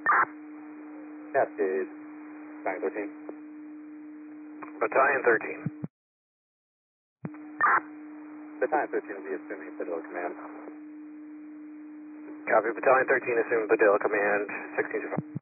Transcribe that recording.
Cascade, Battalion 13. Battalion 13. Battalion 13 will be assuming Padilla Command. Copy, Battalion 13 assumed Padilla Command, 1625.